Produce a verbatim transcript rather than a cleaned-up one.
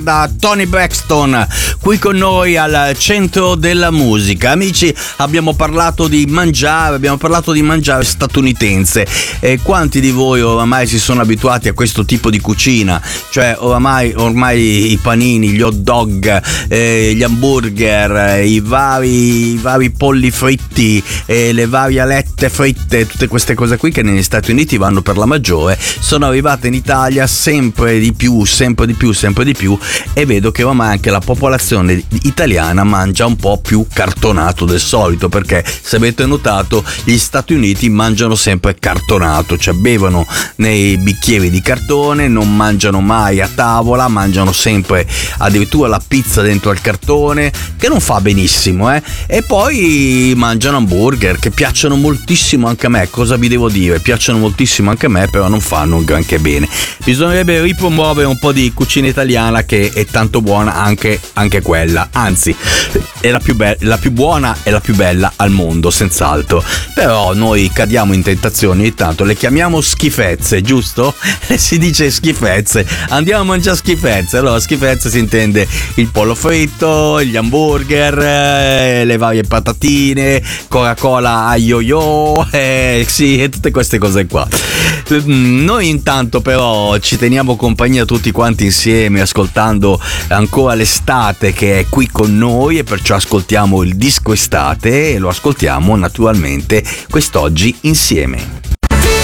Da Toni Braxton qui con noi al centro della musica. Amici, abbiamo parlato di mangiare, abbiamo parlato di mangiare statunitense. E quanti di voi oramai si sono abituati a questo tipo di cucina? Cioè oramai ormai i panini, gli hot dog, eh, gli hamburger, i vari, i vari polli fritti, eh, le varie alette fritte, tutte queste cose qui che negli Stati Uniti vanno per la maggiore, sono arrivate in Italia sempre di più, sempre di più, sempre di più. E vedo che ormai anche la popolazione italiana mangia un po' più cartonato del solito, perché se avete notato gli Stati Uniti mangiano sempre cartonato, cioè bevono nei bicchieri di cartone, non mangiano mai a tavola, mangiano sempre addirittura la pizza dentro al cartone, che non fa benissimo, eh? E poi mangiano hamburger che piacciono moltissimo anche a me. Cosa vi devo dire? Piacciono moltissimo anche a me, però non fanno granché bene. Bisognerebbe ripromuovere un po' di cucina italiana, che è tanto buona anche, anche quella, anzi è la più, be- la più buona e la più bella al mondo, senz'altro. Però noi cadiamo in tentazioni ogni tanto, le chiamiamo schifezze, giusto? Si dice schifezze, andiamo a mangiare schifezze. Allora schifezze si intende il pollo fritto, gli hamburger, eh, le varie patatine, Coca-Cola a yo-yo, eh, sì, e tutte queste cose qua. Noi intanto però ci teniamo compagnia tutti quanti insieme, ascoltando ancora l'estate che è qui con noi, e perciò ascoltiamo il disco estate e lo ascoltiamo naturalmente quest'oggi insieme.